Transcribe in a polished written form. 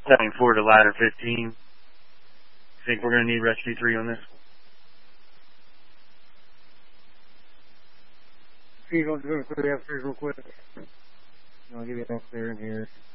Setting 4 to ladder 15. Think we're going to need rescue 3 on this? Feed on 2 and 3 have 3 real quick. I'll give you an clear in here.